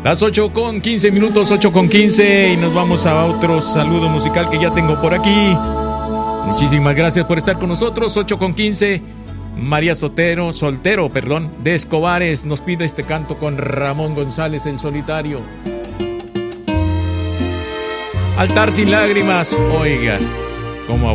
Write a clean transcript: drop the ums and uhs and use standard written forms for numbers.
Las 8:15, 8:15, y nos vamos a otro saludo musical que ya tengo por aquí. Muchísimas gracias por estar con nosotros. 8:15. María Soltero, de Escobares, nos pide este canto con Ramón González, el solitario. Altar sin lágrimas, oiga, cómo